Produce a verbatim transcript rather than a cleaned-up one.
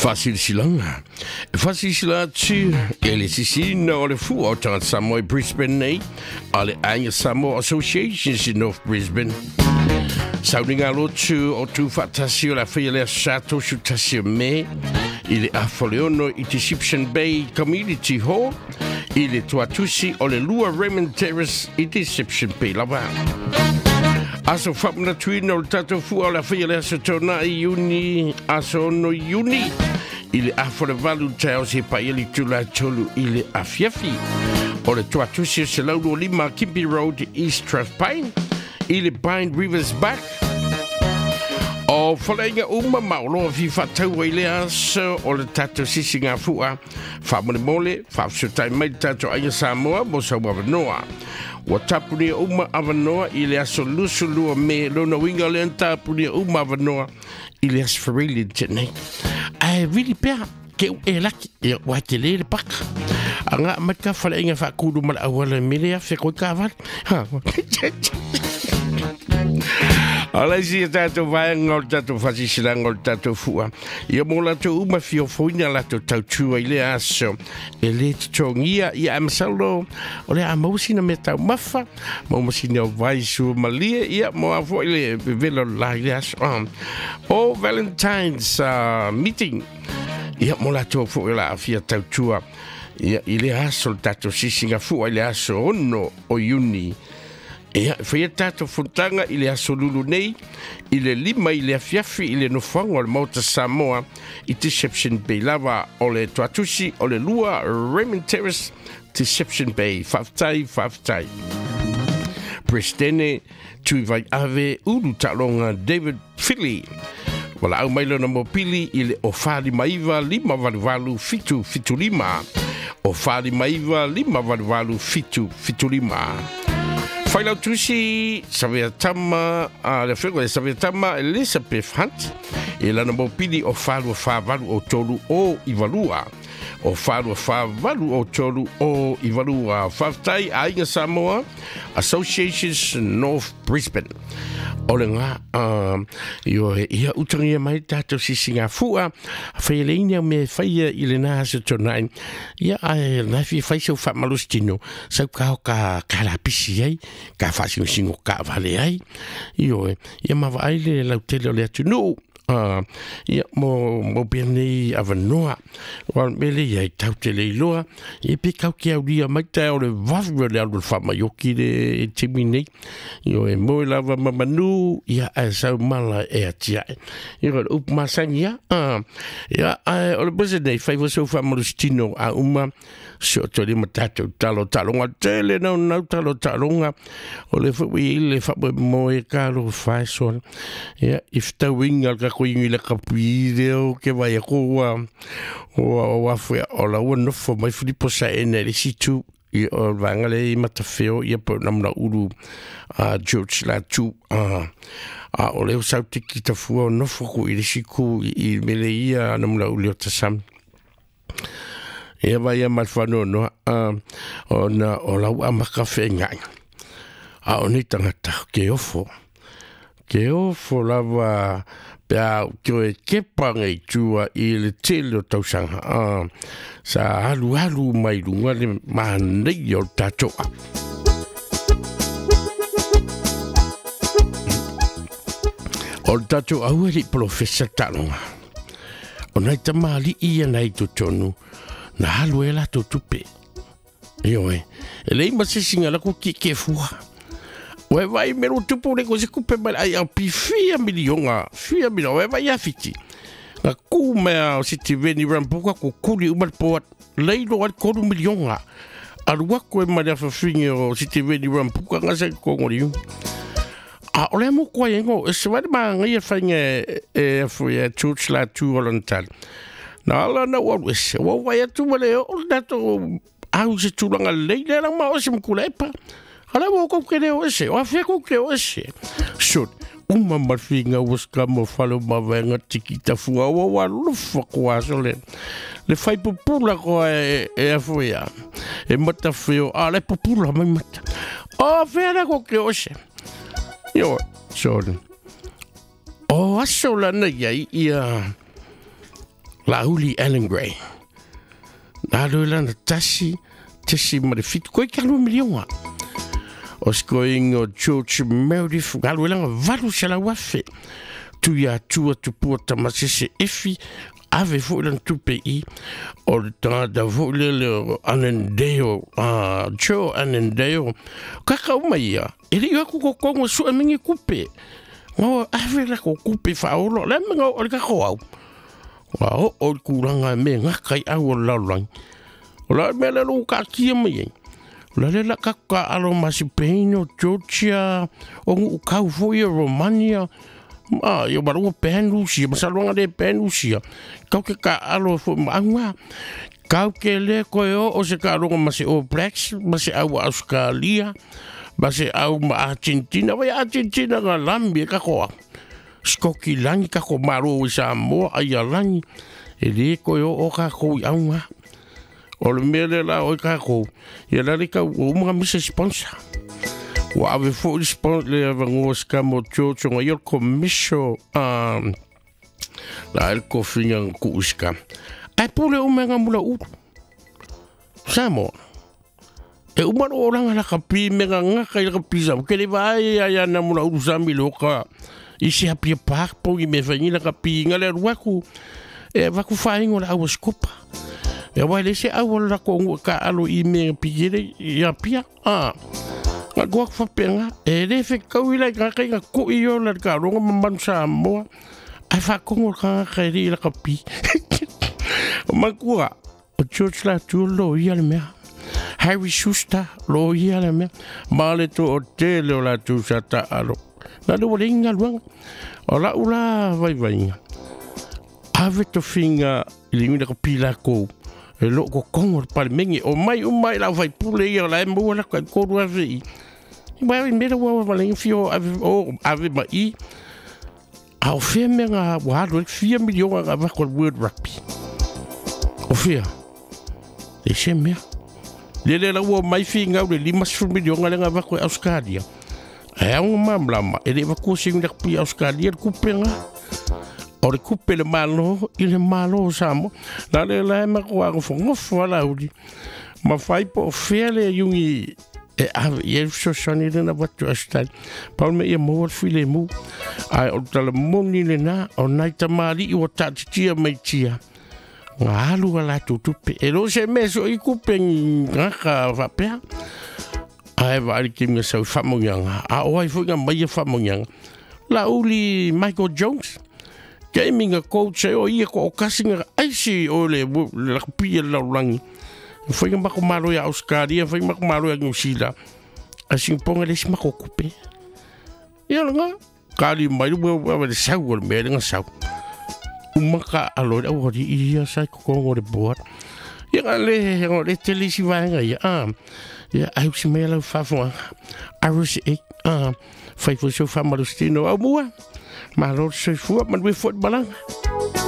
Facile silanga. Facile sila tu. Ele sisina o le fu o tanga Samoa Brisbane nei. Ale anga Samoa Associations in North Brisbane. Sauninga lotu o tu fatasi o la fia le sato su tasi me. Il a Foleono i Deception Bay Community Hall. Il est tuatusi o le lua Raymond Terrace i Deception Bay lava. Aso whapna tuina o tato fua o la fia le asatona i uni, aso no uni. Ile afore valu tau se paeli tula tolu ile afiafi. O le tuatusi o se laudo lima Kimby Road, East Strathpine. Ile Bind Rivers Back. O whalenga uma maulo fi whatau ile aso o le tato sisi ngā fua. Whamone mole, whapsutai mai tato aia Samoa, mo sa wawanoa. Wa tapuni uma avanoa ile aso lusu lua me lona winga le tapuni uma avanoa ile as farili tene. Ai really pea ke e laki e wa tele le pak. Anga matka fala inga fa kudu mal awala mele fa ko kaval. Ha. Ala si tato vai ngol tato fasi ngol tato fua. Ia mola to uma fio foina la to tautua ile aso. Ele tongia ia amsalo. Ole amosina meta mafa. Momosina vai su malia ia mo avo ile velo la ile aso. O Valentine's uh, meeting. Ia mola to fo la fia tautua. Ia ile aso tato sisinga fua ile aso ono o uni. E foi tato fontanga ile asolulu nei ile lima ile afiafi ile no fango le mauta Samoa i Deception Bay lava o le tuatusi o le lua Raymond Terrace Deception Bay faftai faftai Prestene tui vai ave uru talonga David Philly wala au mailo na mopili ile o fali maiva lima valuvalu fitu fitu lima o fali maiva lima valuvalu fitu fitu lima. Whailau tusi, savea tama, a le whengo e savea tama Elizabeth Hunt, e lana mopili o whalua whavalu o tolu o Ivalua. O whalua whavalu o tolu o Ivalua. Whaftai a Inga Samoa Associations North Brisbane. O le ngā, um, io e ia utangia mai tātou sisi ngā fua, whai le inia me whaia i le nā sa tonai, ia ai nai fi whai sau whamalus tino, sau kao ka karapisi ai, ka whasingo singo ka vale ai, io e, ia mawa ai le lau tele o le atu no, Uh, ia mo mo bene avanoa wa mele ia tau te leiloa e pe kau ki au dia mai tai o le vavu le alu fa mai oki le timini io e mo lava mamanu ia a sau mala e atia ia o up masania ah ia o le bose nei fai vo so fa malustino a uma so to le matato talo talonga tele no no talo talonga o le fu ile fa mo e caro fa so ia if ta winga ko ingi ka video ke vai ko wa o wa foi o la no fo mai flipo sa ene le situ i o vangale i matafeo i po namna uru a George la tu a a o le sa tiki ta fu no fo ko i siku i mele ia namna ulu tasam e vai a malfano no a o na o la a makafe ngai a o ni tanga ta ke ofo ke ofo lava pea kio e kepanga i tua i le tele o tausanga. Uh, sa halu halu mai runga le mahanei o tatoa. O tatoa au e li profesa talonga. O nai tamali ia nai to tonu. Na halu e la to tupe. Io e. E lei ma se singa la ko ki ke fua. Oe vai mero tupu le ko se kupe mai ai au pi fia milionga, fia milionga, oe vai afiti. Nga ku mea o si te veni rampuka ko kuri umar poat leilo al koru milionga. Arua koe mai a whawhingi o si te veni rampuka nga se kongori u. A ole mo kwa yengo, e se wadi maa ngai a whainga e a fui a church la tu olantali. Na ala na waru ese, wa wai atu wale o dato au se tulanga leile lang maa o se mkulepa. Ala mo ko kere o ese, o afia ko kere o ese. So, uma marfinga waska mo falo mawenga tikita fua wa wa lufa kwa so le. Le fai popula ko e e afuia. E mata feo, a le popula mai mata. O afia ko kere o ese. Yo, so. O aso la na ia ia la uli Alan Gray. Na lo la na tasi, tasi ma le fitu koe kalu milionga. O skoingo George Meredith, galu langa valu se la wafe. Tu ya tua tu pua tamasese efi, ave fo lan tu pei, o le tanga da vo le le Anandeo, uh, Joe Anandeo, kaka umaia, ili yo ku kongo su amingi kupe. Ngo ave la ko kupe faolo, la menga o le kako au. Wa o kuranga me ngakai au la lang. La me la lu ka kia mai. La le la ka ka alo Masipeno, Georgia, o ngu kau foi Romania. Ah, yo baru penusia, masalonga de penusia. Kau ke ka alo fo manga. Kau ke le ko yo o se ka ronga masi o Blacks, masi au Australia, masi au ma Argentina, wa Argentina ga lambi ka ko. Skoki langi ka ko maro sa mo ai langi. E le ko yo o ka ko anga. O le mele la o ka ko. Ya la le ka o mga misa sponsor. Wa ave fo sponsor le avango ska mo chocho nga yo komisho um la el ko finga ku ska. Ai pule o menga mula u. Samo. E umaro orang la ka pi menga nga ka ka pisa. Ke le vai ya na mula u sami loka. Isi api pak po i me fanyi la ka pi nga le waku. E waku faingo la au skopa. E wai le se au la ko ka alo i me pigere ya pia. Ah. Nga guak fa penga. E le fe kawila ka ka ka ko i yo la ka ronga mamban sa mo. Ai fa kongo ka ka ri la ka pi. Makua. O George la tu lo i ale mea. Harry Schuster lo i ale mea. Male to o tele o la tu sa ta alo. Na do ringa luang. O la ula vai vai. Ave to finga ilimina ko pila ko. E lo ko kongo pal mengi o mai o mai la vai pule ia la mo la ko ko ru ave. I mai me do wa va fio ave o ave mai. Au fe menga wa do four million ga va ko World Rugby. O fe. E semia. Le le la wo mai finga o le limas million ga va ko Australia. É uma mamlama, ele vai conseguir ir aos Australia de Cupenga. Ora Cupe le malo, ele malo samo. Lá le lá é magoado, foi um fala ali. Mas vai por fele jungi. É a ele só sonha na batu astal. Palme e mo file mo. Ai o tala moni le na, o naita mali o tatia mai tia. Ngalu ala tutupe. Elo se meso i Cupenga ka va pea. Ai vai que me sau famonhanga. A oi foi nga mai famonhanga. La uli Michael Jones. Gaming a coach o ia ko kasinga ai si o le la pia la langi. Foi nga mako malo ya Australia, foi mako malo ya New Zealand. Assim ponga les mako kupe. Ia nga kali mai mo wa sau o me nga sau. Umaka alo o di ia sai ko ngo de board. Ia le ngo le telisi vanga ia. Ah. Ja, hij heeft me al van Irish ik ah vijf of zo van Malustino, maar maar dat is voor, maar we voetballen.